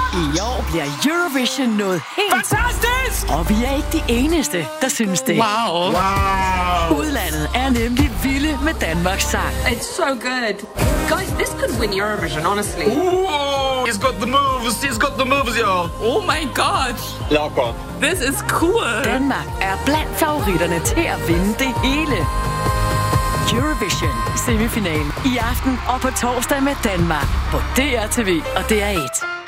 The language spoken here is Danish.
I år bliver Eurovision noget helt... Fantastisk! Og vi er ikke de eneste, der synes det. Wow. Udlandet er nemlig vilde med Danmarks sang. It's so good. Guys, this could win Eurovision, honestly. Ooh, he's got the moves, y'all. Oh my god. Lækker. This is cool. Danmark er blandt favoritterne til at vinde det hele. Eurovision semifinalen i aften og på torsdag med Danmark på DRTV og DR1.